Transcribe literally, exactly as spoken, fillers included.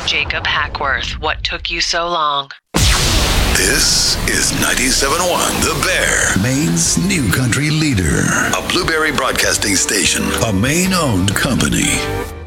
Jacob Hackworth. What took you so long? This is ninety-seven point one The Bear, Maine's new country leader. A Blueberry Broadcasting Station, a Maine-owned company.